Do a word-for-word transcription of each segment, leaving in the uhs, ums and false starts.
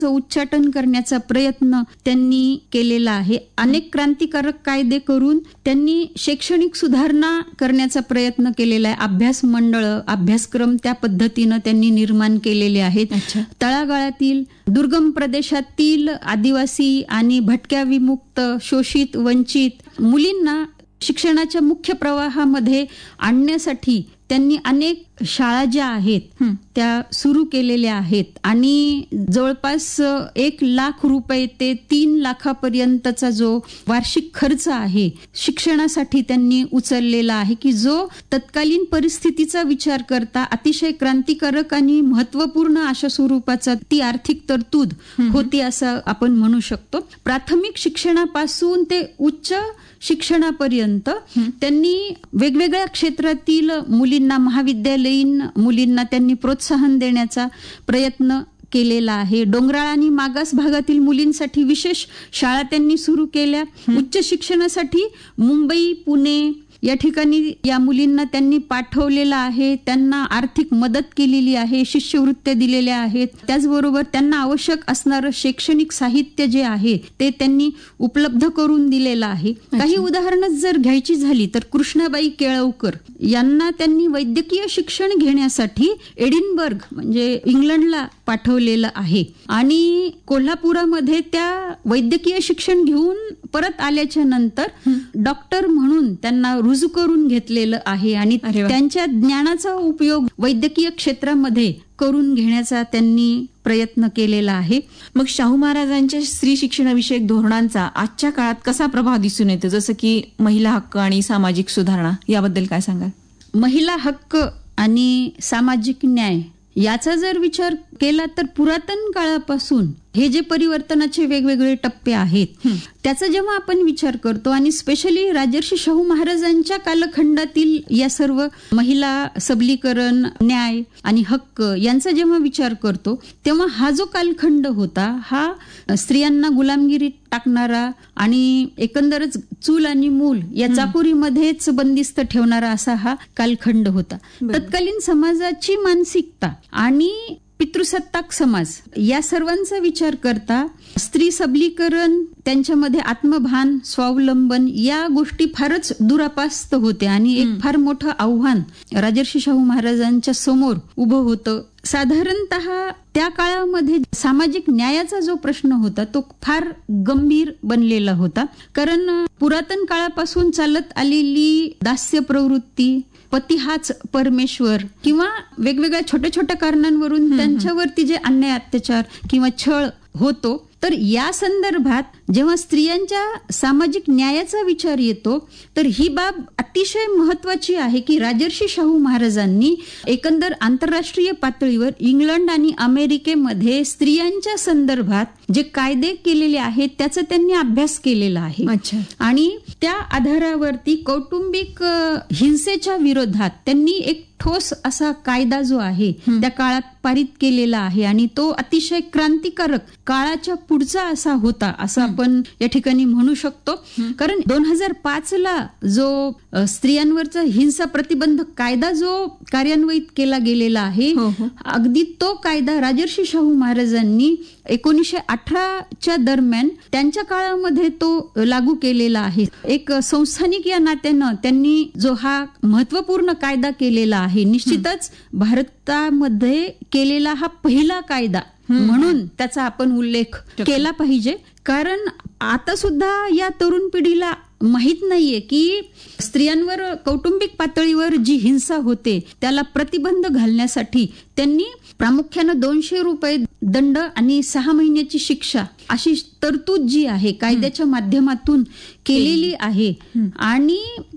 उच्चाटन करण्याचा प्रयत्न त्यांनी केलेला आहे. अनेक क्रांतिकारक कायदे करून त्यांनी शैक्षणिक सुधारणा करण्याचा प्रयत्न केलेला आहे. अभ्यास मंडळ, अभ्यासक्रम त्या पद्धतीनं त्यांनी निर्माण केलेले आहेत. तळागाळातील दुर्गम प्रदेशातील आदिवासी आणि भटक्या विमुक्त, शोषित, वंचित मुलींना शिक्षणाच्या मुख्य प्रवाहामध्ये आणण्यासाठी त्यांनी अनेक शाळा ज्या आहेत त्या सुरू केलेल्या आहेत आणि जवळपास एक लाख रुपये ते तीन लाखापर्यंतचा जो वार्षिक खर्च आहे शिक्षणासाठी त्यांनी उचललेला आहे, की जो तत्कालीन परिस्थितीचा विचार करता अतिशय क्रांतिकारक आणि महत्वपूर्ण अशा स्वरूपाचा ती आर्थिक तरतूद होती असं आपण म्हणू शकतो. प्राथमिक शिक्षणापासून ते उच्च शिक्षणापर्यंत त्यांनी वेगवेगळ्या क्षेत्रातील मुलींना, महाविद्यालयीन मुलींना त्यांनी प्रोत्साहन देण्याचा प्रयत्न केलेला आहे. डोंगराळ आणि मागास भागातील मुलींसाठी विशेष शाळा त्यांनी सुरू केल्या. उच्च शिक्षणासाठी मुंबई, पुणे या ठिकाणी या मुलींना त्यांनी पाठवलेलं आहे. त्यांना आर्थिक मदत केलेली आहे, शिष्यवृत्त्या दिलेल्या आहेत. त्याचबरोबर त्यांना आवश्यक असणारं शैक्षणिक साहित्य जे आहे ते त्यांनी उपलब्ध करून दिलेलं आहे. काही उदाहरणं जर घ्यायची झाली तर कृष्णाबाई केळवकर यांना त्यांनी वैद्यकीय शिक्षण घेण्यासाठी एडिनबर्ग म्हणजे इंग्लंडला पाठवलेलं आहे आणि कोल्हापुरामध्ये त्या वैद्यकीय शिक्षण घेऊन परत आल्याच्या नंतर डॉक्टर म्हणून त्यांना रुजू करून घेतलेलं आहे आणि त्यांच्या ज्ञानाचा उपयोग वैद्यकीय क्षेत्रामध्ये करून घेण्याचा त्यांनी प्रयत्न केलेला आहे. मग शाहू महाराजांच्या स्त्री शिक्षणाविषयक धोरणांचा आजच्या काळात कसा प्रभाव दिसून येतो, जसं की महिला हक्क आणि सामाजिक सुधारणा, याबद्दल काय सांगाल? महिला हक्क आणि सामाजिक न्याय याचा जर विचार केला तर पुरातन काळापासून हे जे परिवर्तनाचे वेगवेगळे टप्पे आहेत त्याचा जेव्हा आपण विचार करतो आणि स्पेशली राजर्षी शाहू महाराजांच्या कालखंडातील या सर्व महिला सबलीकरण, न्याय आणि हक्क यांचा जेव्हा विचार करतो तेव्हा हा जो कालखंड होता हा स्त्रियांना गुलामगिरीत टाकणारा आणि एकंदरच चूल आणि मूल या चाकोरीमध्येच बंदिस्त ठेवणारा असा हा कालखंड होता. तत्कालीन समाजाची मानसिकता आणि पितृसत्ताक समाज या सर्वांचा विचार करता स्त्री सबलीकरण, त्यांच्यामध्ये आत्मभान, स्वावलंबन या गोष्टी फारच दुरापास्त होत्या आणि एक फार मोठं आव्हान राजर्षी शाहू महाराजांच्या समोर उभं होतं. साधारणतः त्या काळामध्ये सामाजिक न्यायाचा जो प्रश्न होता तो फार गंभीर बनलेला होता. कारण पुरातन काळापासून चालत आलेली दास्य प्रवृत्ती, पती हाच परमेश्वर किंवा वेगवेगळ्या छोट्या छोट्या कारणांवरून त्यांच्यावरती जे अन्याय, अत्याचार किंवा छळ होतो, तर या संदर्भात जेव्हा स्त्रियांच्या सामाजिक न्यायाचा विचार येतो तर ही बाब अतिशय महत्वाची आहे की राजर्षी शाहू महाराजांनी एकंदर आंतरराष्ट्रीय पातळीवर इंग्लंड आणि अमेरिकेमध्ये स्त्रियांच्या संदर्भात जे कायदे केलेले आहेत त्याचा त्यांनी अभ्यास केलेला आहे. आणि त्या आधारावरती कौटुंबिक हिंसेच्या विरोधात त्यांनी एक ठोस असा कायदा जो आहे त्या काळात पारित केलेला आहे आणि तो अतिशय क्रांतिकारक काळाच्या पुढचा असा होता असं आपण या ठिकाणी म्हणू शकतो. कारण दोन हजार पाच ला जो स्त्रियांवरचा हिंसा प्रतिबंधक कायदा जो कार्यान्वित केला गेलेला आहे, अगदी तो कायदा राजर्षी शाहू महाराजांनी एकोणीसशे अठराच्या दरम्यान त्यांच्या काळामध्ये तो लागू केलेला आहे. एक संस्थानिक या नात्यानं त्यांनी जो हा महत्वपूर्ण कायदा केलेला आहे, निश्चितच भारतामध्ये केलेला हा पहिला कायदा म्हणून त्याचा आपण उल्लेख केला पाहिजे. कारण आता सुद्धा या तरुण पिढीला माहित नाहीये की स्त्रियांवर कौटुंबिक पातळीवर जी हिंसा होते त्याला प्रतिबंध घालण्यासाठी त्यांनी प्रामुख्यानं दोनशे रुपये दंड आणि सहा महिन्याची शिक्षा अशी तरतूद जी आहे कायद्याच्या माध्यमातून केलेली आहे. आणि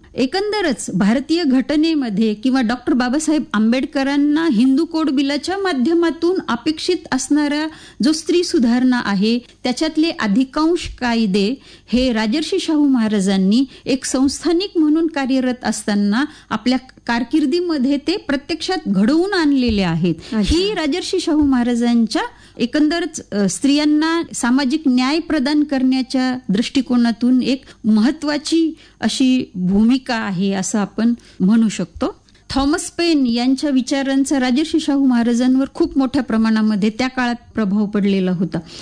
एकंदरच भारतीय घटनेमध्ये किंवा डॉक्टर बाबासाहेब आंबेडकरांना हिंदू कोड बिलाच्या माध्यमातून अपेक्षित असणारा जो स्त्री सुधारणा आहे त्याच्यातले अधिकांश कायदे हे राजर्षी शाहू महाराजांनी एक संस्थानिक म्हणून कार्यरत असताना आपल्या कारकिर्दीमध्ये ते प्रत्यक्षात घडवून आणलेले आहेत. ही राजर्षी शाहू महाराजांच्या एकंदरच स्त्रियांना सामाजिक न्याय प्रदान करण्याच्या दृष्टिकोनातून एक महत्वाची अशी भूमिका आहे असं आपण म्हणू शकतो. थॉमस पेन यांच्या विचारांचा राजर्षी शाहू महाराजांवर खूप मोठ्या प्रमाणामध्ये त्या काळात प्रभाव पडलेला होता.